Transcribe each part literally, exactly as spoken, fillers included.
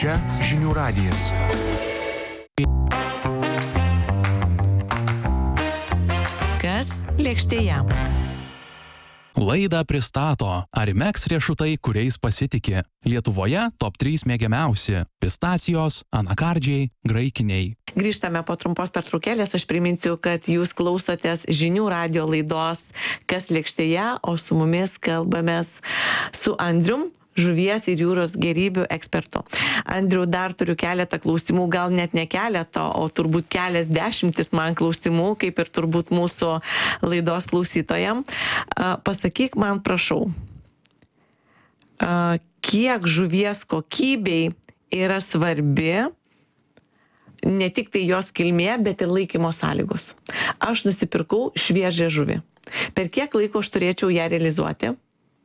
Čia žinių radijas. Kas lėkštėje? Laidą pristato Arimex riešutai, kuriais pasitiki. Lietuvoje top trys mėgiamiausi – pistacijos, anakardžiai, graikiniai. Grįžtame po trumpos pertraukėlės. Aš priminsiu, kad jūs klausotės žinių radijo laidos Kas lėkštėje, o su mumis kalbamės su Andrium, žuvies ir jūros gėrybių ekspertu. Andriu, dar turiu keletą klausimų, gal net ne keletą, o turbūt kelias dešimtis man klausimų, kaip ir turbūt mūsų laidos klausytojam. Pasakyk man, prašau, kiek žuvies kokybei yra svarbi ne tik tai jos kilmė, bet ir laikymo sąlygos. Aš nusipirkau šviežią žuvį. Per kiek laiko aš turėčiau ją realizuoti?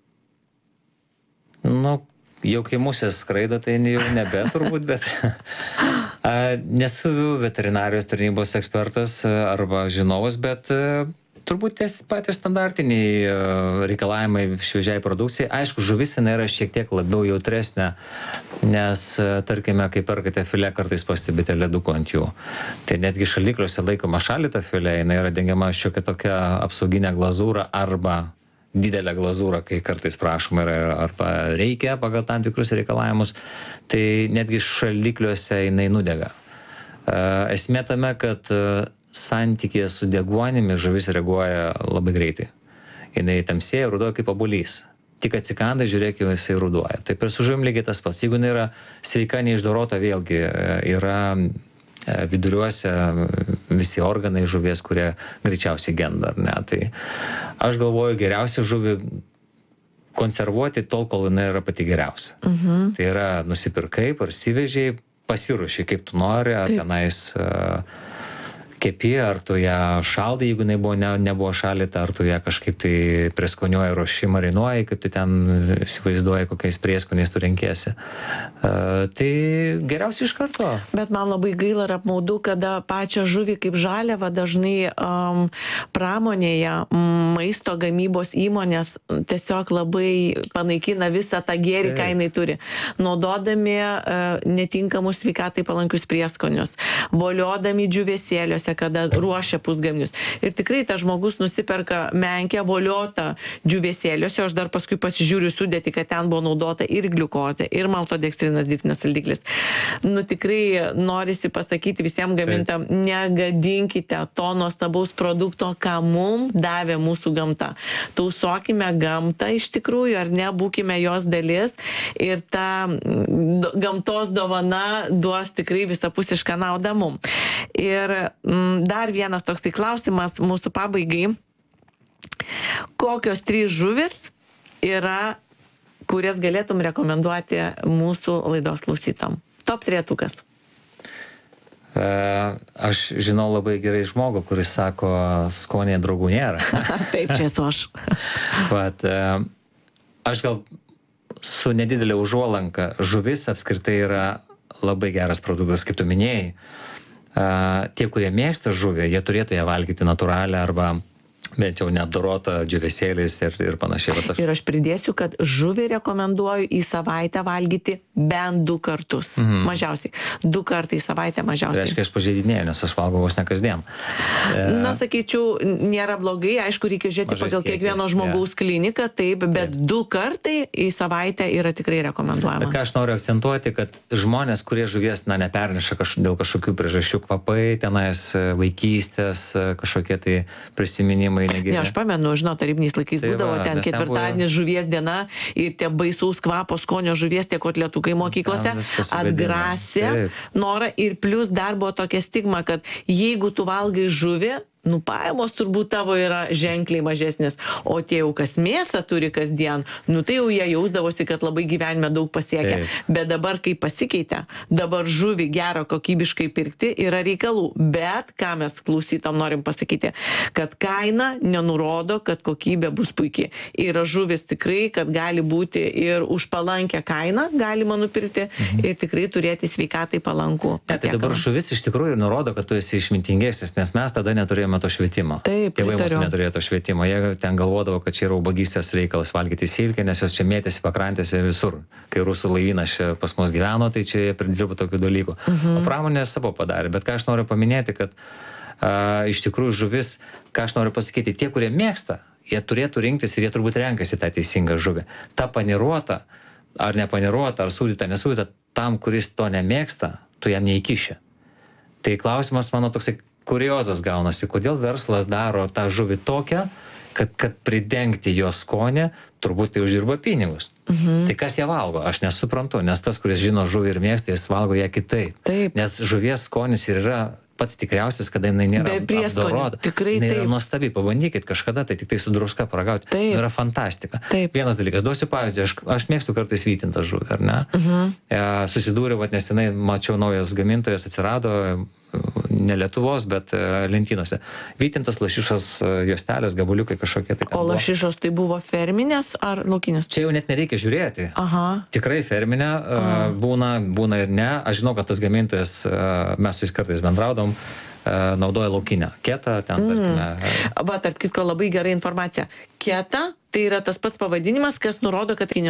Nu, jau kai musės skraido, tai jau nebe turbūt, bet a, nesu veterinarijos tarnybos ekspertas arba žinovas, bet a, turbūt ties patys standartiniai reikalavimai šviežiai produkcijai. Aišku, žuvis jinai yra šiek tiek labiau jautresnė, nes, tarkime, kai perkate filė, kartais pastebite ledukų ant jų. Tai netgi šaldikliuose laikoma šaldyta filė, jinai yra dengiama šiokia tokia apsauginė glazūra arba didelę glazūrą, kai kartais prašoma yra arba reikia pagal tam tikrus reikalavimus, tai netgi šaldikliuose jinai nudega. Esmė tame, kad santykėje su deguonimi žuvis reaguoja labai greitai. Jinai tamsėja, ruduoja kaip obuolys. Tik atsikanda, žiūrėk, jau jisai ruduoja. Taip ir su žuvim lygiai tas pats. Jeigu jinai yra sveika, neišdorota, vėlgi yra viduriuose visi organai žuvies, kurie greičiausiai genda, ar ne. Tai aš galvoju, geriausia žuvį konservuoti tol, kol jinai yra pati geriausia. Mhm. Tai yra nusipirkai, parsivežiai, pasiruošiai kaip tu nori, ar tenais uh, kepi, ar tu ją šaldai, jeigu jinai buvo, ne, nebuvo šaldyta, ar tu ją kažkaip tai prieskoniuoji, ruoši, marinuoji, kaip tu ten įsivaizduoji, kokiais prieskoniais tu renkiesi. Uh, tai geriausiai iš karto. Bet man labai gaila ir apmaudu, kada pačią žuvį kaip žaliavą dažnai um, pramonėje, maisto gamybos įmonės tiesiog labai panaikina visą tą gėrį, ką jinai turi. Naudodami uh, netinkamus sveikatai palankius prieskonius, voliodami džiūvėsėliuose, kada ruošia pusgaminius. Ir tikrai tas žmogus nusiperka menkę, voliotą džiūvėsėliuose, aš dar paskui pasižiūriu sudėtį, kad ten buvo naudota ir gliukozė, ir maltodekstrinas dirbtinas saldiklis. Nu tikrai norisi pasakyti visiems gamintam, negadinkite to nuostabaus produkto, ką mums davė mūsų gamta. Tausokime gamtą iš tikrųjų, ar ne, būkime jos dalis ir ta gamtos dovana duos tikrai visapusišką naudą mums. Ir dar vienas toks tai klausimas mūsų pabaigai. Kokios trys žuvis yra, kurias galėtum rekomenduoti mūsų laidos klausytom? Top trejetukas. E, aš žinau labai gerai žmogų, kuris sako, skonėje draugų nėra. Taip, čia esu aš. Vat, e, aš gal su nedidelė užuolanka, žuvis apskritai yra labai geras produktas, kaip tu minėjai. Uh, tie, kurie mėgsta žuvį, jie turėtų ją valgyti natūralią arba bent jau neapdorotą džiūvėsėliais ir, ir panašiai. Aš... Ir aš pridėsiu, kad žuvį rekomenduoju į savaitę valgyti bent du kartus. Mhm. Mažiausiai. Du kartai į savaitę mažiausiai. Tai reiškia, aš pažeidinėjau, nes aš valgau vos ne kasdien. Na, sakyčiau, nėra blogai. Aišku, reikia žiūrėti Mažais pagal kiekvieno kiekis, žmogaus ja. kliniką, taip, bet taip. Du kartai į savaitę yra tikrai rekomenduojama. Bet ką aš noriu akcentuoti, kad žmonės, kurie žuvies, na, neperneša kaž, dėl kažkokių priežasčių, kvapai, tenais vaikystės, kažkokie tai prisiminimai. Negeri. Ne, aš pamenu, žinau, tarybiniais laikais tai būdavo va, ten ketvirtadienis žuvies diena ir tie baisaus kvapo skonio žuvies, tie kotletukai mokyklose atgrasė norą ir plus dar buvo tokia stigma, kad jeigu tu valgai žuvį, nu pajamos turbūt tavo yra ženkliai mažesnės, o tie jau kas mėsą turi kasdien, nu tai jau jie jausdavosi, kad labai gyvenime daug pasiekia. Taip. Bet dabar, kai pasikeitė, dabar žuvį gerą kokybiškai pirkti yra reikalų. Bet, ką mes klausytom norim pasakyti, kad kaina nenurodo, kad kokybė bus puikiai. Yra žuvis tikrai, kad gali būti ir už palankę kainą galima nupirkti mhm. ir tikrai turėti sveikatai palankų. Ne, tai dabar žuvis iš tikrųjų nurodo, kad tu esi išmintingesnis, nes mes tada neturėjome neturėjome to švietimo. Taip, Tėvai mūsų pritariu. neturėjo to švietimo. Jie ten galvodavo, kad čia yra ubagystės reikalas valgyti silkę, nes jos čia mėtėsi pakrantėse visur. Kai rusų laivynas čia pas mus gyveno, tai čia jie pridirbo tokių dalykų. O pramonė savo padarė. Bet ką aš noriu paminėti, kad a, iš tikrųjų žuvis, ką aš noriu pasakyti, tie, kurie mėgsta, jie turėtų rinktis ir jie turbūt renkasi tą teisingą žuvį. Ta paniruota, ar nepaniruota, ar sūdyta, nesūdyta, tam, kuris to nemėgsta, tu jam neįkiši. Tai klausimas mano toksai kuriozas gaunasi, kodėl verslas daro tą žuvį tokią, kad, kad pridengti jo skonį, turbūt tai uždirba pinigus. Mhm. Tai kas ją valgo? Aš nesuprantu, nes tas, kuris žino žuvį ir mėgsta, jis valgo ją kitaip. Taip. Nes žuvies skonis ir yra pats tikriausias, kada jinai nėra Be prieskonių, apdorota. tikrai Jinai yra taip. nuostabi, pabandykit kažkada, tai tik tai su druska paragauti. Taip. Yra fantastika. Taip. Vienas dalykas, duosiu pavyzdį, aš, aš mėgstu kartais vytintą žuvį, ar ne? Mhm. E, susidūriau, vat nesenai mačiau naujas gamintojas atsirado, ne Lietuvos, bet e, lentynose. Vytintas lašišas, e, juostelės, gabaliukai kažkokie. Tai ten O buvo. lašišos tai buvo ferminės ar laukinės? Čia jau net nereikia žiūrėti. Aha. Tikrai ferminė, e, būna, būna ir ne. Aš žinau, kad tas gamintojas, e, mes su jais kartais bendraudom, e, naudoja laukinę ketą, ten, tarkime. Va, tarp kitko, labai gera informacija. Keta tai yra tas pats pavadinimas, kas nurodo, kad tai ne